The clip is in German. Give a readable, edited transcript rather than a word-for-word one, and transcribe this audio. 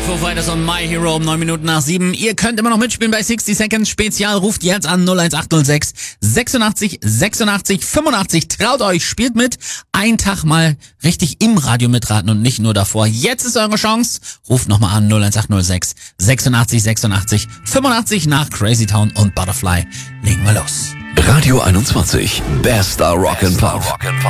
Foo Fighters und My Hero um 9 Minuten nach 7. Ihr könnt immer noch mitspielen bei 60 Seconds Spezial. Ruft jetzt an 01806 86 86 85. Traut euch, spielt mit. Einen Tag mal richtig im Radio mitraten und nicht nur davor. Jetzt ist eure Chance. Ruft nochmal an 01806 86 86 85 nach Crazy Town und Butterfly. Legen wir los. Radio 21. Bester Rock'n'Pop.